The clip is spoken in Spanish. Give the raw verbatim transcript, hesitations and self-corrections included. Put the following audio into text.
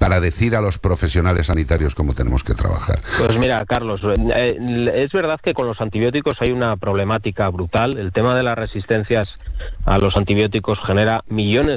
para decir a los profesionales sanitarios cómo tenemos que trabajar? Pues mira, Carlos, eh, es verdad que con los antibióticos hay una problemática brutal. El tema de las resistencias a los antibióticos genera millones